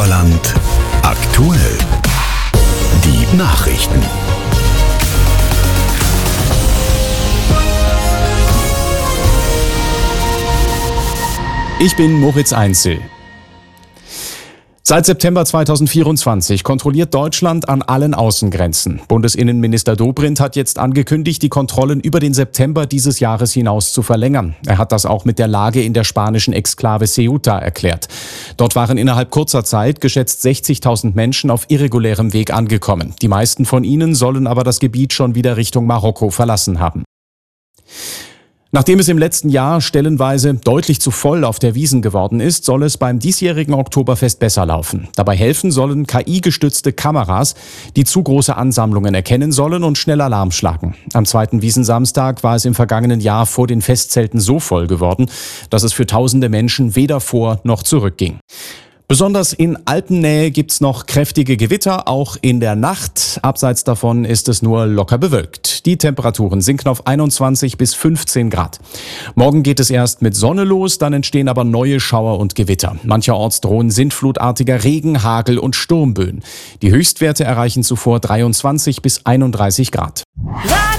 Oberland aktuell. Die Nachrichten. Ich bin Moritz Einzel. Seit September 2024 kontrolliert Deutschland an allen Außengrenzen. Bundesinnenminister Dobrindt hat jetzt angekündigt, die Kontrollen über den September dieses Jahres hinaus zu verlängern. Er hat das auch mit der Lage in der spanischen Exklave Ceuta erklärt. Dort waren innerhalb kurzer Zeit geschätzt 60.000 Menschen auf irregulärem Weg angekommen. Die meisten von ihnen sollen aber das Gebiet schon wieder Richtung Marokko verlassen haben. Nachdem es im letzten Jahr stellenweise deutlich zu voll auf der Wiesn geworden ist, soll es beim diesjährigen Oktoberfest besser laufen. Dabei helfen sollen KI-gestützte Kameras, die zu große Ansammlungen erkennen sollen und schnell Alarm schlagen. Am zweiten Wiesnsamstag war es im vergangenen Jahr vor den Festzelten so voll geworden, dass es für tausende Menschen weder vor noch zurück ging. Besonders in Alpennähe gibt's noch kräftige Gewitter, auch in der Nacht. Abseits davon ist es nur locker bewölkt. Die Temperaturen sinken auf 21 bis 15 Grad. Morgen geht es erst mit Sonne los, dann entstehen aber neue Schauer und Gewitter. Mancherorts drohen sintflutartiger Regen, Hagel und Sturmböen. Die Höchstwerte erreichen zuvor 23 bis 31 Grad.